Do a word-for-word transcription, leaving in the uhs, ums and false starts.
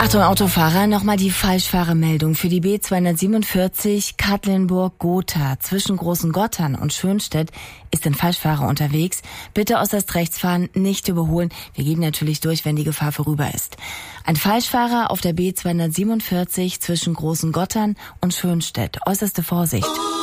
Achtung Autofahrer, nochmal die Falschfahrermeldung für die B zweihundertsiebenundvierzig Katlenburg-Gotha. Zwischen Großen Gottern und Schönstedt ist ein Falschfahrer unterwegs. Bitte äußerst rechts fahren, nicht überholen. Wir geben natürlich durch, wenn die Gefahr vorüber ist. Ein Falschfahrer auf der B zweihundertsiebenundvierzig zwischen Großen Gottern und Schönstedt. Äußerste Vorsicht.